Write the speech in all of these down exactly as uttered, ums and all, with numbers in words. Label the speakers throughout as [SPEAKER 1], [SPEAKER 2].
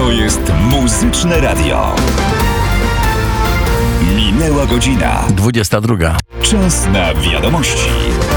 [SPEAKER 1] To jest Muzyczne Radio. Minęła godzina.
[SPEAKER 2] dwudziesta druga.
[SPEAKER 1] Czas na wiadomości.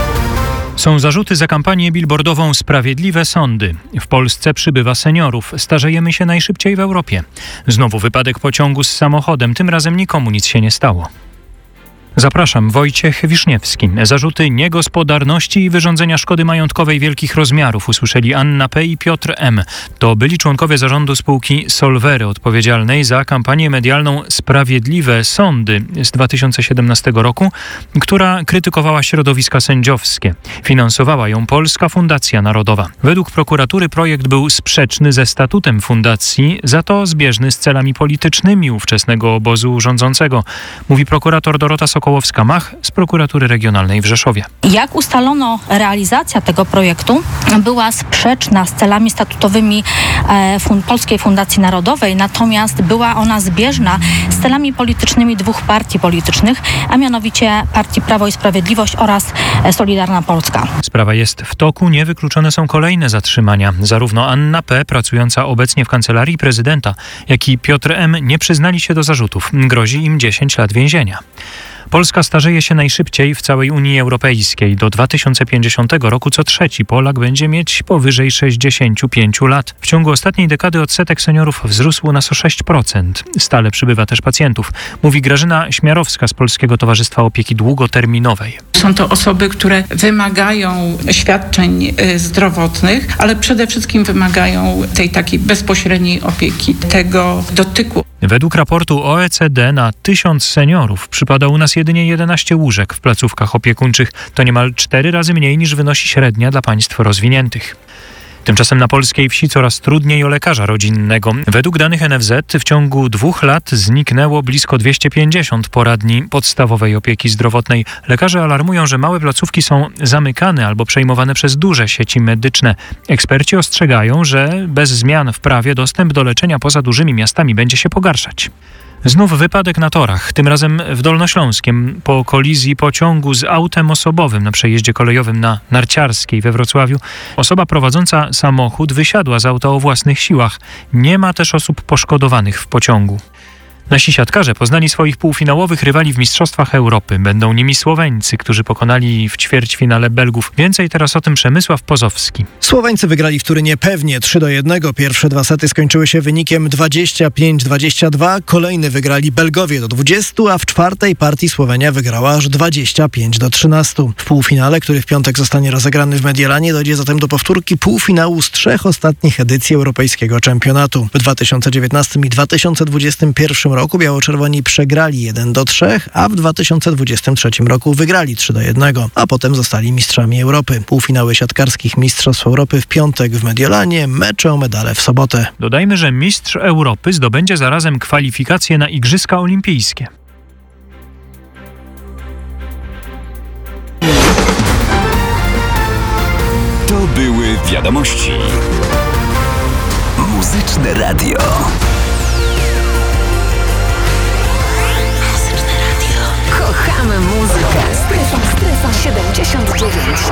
[SPEAKER 3] Są zarzuty za kampanię billboardową Sprawiedliwe sądy. W Polsce przybywa seniorów. Starzejemy się najszybciej w Europie. Znowu wypadek pociągu z samochodem. Tym razem nikomu nic się nie stało. Zapraszam, Wojciech Wiszniewski. Zarzuty niegospodarności i wyrządzenia szkody majątkowej wielkich rozmiarów usłyszeli Anna P. i Piotr M. To byli członkowie zarządu spółki Solwery, odpowiedzialnej za kampanię medialną Sprawiedliwe Sądy z dwa tysiące siedemnastego roku, która krytykowała środowiska sędziowskie. Finansowała ją Polska Fundacja Narodowa. Według prokuratury projekt był sprzeczny ze statutem fundacji, za to zbieżny z celami politycznymi ówczesnego obozu rządzącego, mówi prokurator Dorota Sokołowska-Mach z prokuratury regionalnej w Rzeszowie.
[SPEAKER 4] Jak ustalono, realizacja tego projektu była sprzeczna z celami statutowymi e, fun- Polskiej Fundacji Narodowej, natomiast była ona zbieżna z celami politycznymi dwóch partii politycznych, a mianowicie Partii Prawo i Sprawiedliwość oraz e, Solidarna Polska.
[SPEAKER 3] Sprawa jest w toku, niewykluczone są kolejne zatrzymania. Zarówno Anna P., pracująca obecnie w kancelarii prezydenta, jak i Piotr M. nie przyznali się do zarzutów. Grozi im dziesięć lat więzienia. Polska starzeje się najszybciej w całej Unii Europejskiej. Do dwa tysiące pięćdziesiątego roku co trzeci Polak będzie mieć powyżej sześćdziesiąt pięć lat. W ciągu ostatniej dekady odsetek seniorów wzrósł u nas o sześć procent. Stale przybywa też pacjentów, mówi Grażyna Śmiarowska z Polskiego Towarzystwa Opieki Długoterminowej.
[SPEAKER 5] Są to osoby, które wymagają świadczeń zdrowotnych, ale przede wszystkim wymagają tej takiej bezpośredniej opieki, tego dotyku.
[SPEAKER 3] Według raportu O E C D na tysiąc seniorów przypada u nas jedynie jedenaście łóżek w placówkach opiekuńczych. To niemal cztery razy mniej niż wynosi średnia dla państw rozwiniętych. Tymczasem na polskiej wsi coraz trudniej o lekarza rodzinnego. Według danych N F Z w ciągu dwóch lat zniknęło blisko dwieście pięćdziesiąt poradni podstawowej opieki zdrowotnej. Lekarze alarmują, że małe placówki są zamykane albo przejmowane przez duże sieci medyczne. Eksperci ostrzegają, że bez zmian w prawie dostęp do leczenia poza dużymi miastami będzie się pogarszać. Znów wypadek na torach, tym razem w Dolnośląskiem. Po kolizji pociągu z autem osobowym na przejeździe kolejowym na Narciarskiej we Wrocławiu osoba prowadząca samochód wysiadła z auta o własnych siłach. Nie ma też osób poszkodowanych w pociągu. Nasi siatkarze poznali swoich półfinałowych rywali w Mistrzostwach Europy. Będą nimi Słoweńcy, którzy pokonali w ćwierćfinale Belgów. Więcej teraz o tym Przemysław Pozowski.
[SPEAKER 6] Słoweńcy wygrali w Turynie pewnie trzy do jednego. Pierwsze dwa sety skończyły się wynikiem dwadzieścia pięć dwadzieścia dwa. Kolejny wygrali Belgowie do dwudziestu, a w czwartej partii Słowenia wygrała aż dwadzieścia pięć do trzynastu. W półfinale, który w piątek zostanie rozegrany w Mediolanie, dojdzie zatem do powtórki półfinału z trzech ostatnich edycji Europejskiego Czempionatu. W dwa tysiące dziewiętnastym i dwa tysiące dwudziestym pierwszym roku biało-czerwoni przegrali jeden do trzech, a w dwa tysiące dwudziestym trzecim roku wygrali trzy do jednego, a potem zostali mistrzami Europy. Półfinały siatkarskich Mistrzostw Europy w piątek w Mediolanie, mecze o medale w sobotę.
[SPEAKER 3] Dodajmy, że mistrz Europy zdobędzie zarazem kwalifikacje na Igrzyska Olimpijskie.
[SPEAKER 1] To były wiadomości. Muzyczne Radio.
[SPEAKER 7] Kochamy muzykę. Strefa, strefa siedemdziesiąt dziewięć.